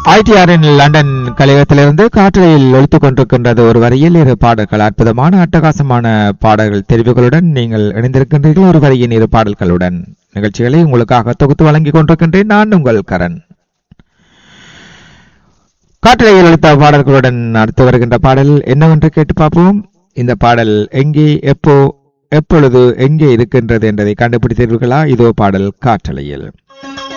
ஐடிஆரின் London கலையகத்திலிருந்து காற்றலையில் ஒலித்துக் கொண்டிருக்கின்றது ஒரு வரியில் இரு பாடல்கள். அற்புதமான அட்டகாசமான பாடல்கள் தெரிவுகளுடன் நீங்கள் இணைந்திருக்கின்றீர்கள். ஒரு வரியின் இரு பாடல்களுடன் நிகழ்ச்சிகளை உங்களுக்காக தொகுத்து வழங்கிக் கொண்டிருக்கின்றேன். நான் உங்கள் கரண். காற்றலையில் ஒலித்த பாடல்களுடன் அடுத்து வருகின்ற பாடல் என்னவென்று கேட்டு பார்ப்போம். இந்த பாடல் எங்கே, எப்போ, எப்பொழுது, எங்கே இருக்கின்றது என்பதை கண்டுபிடித்தீர்களா? இதோ பாடல் காற்றலையில்.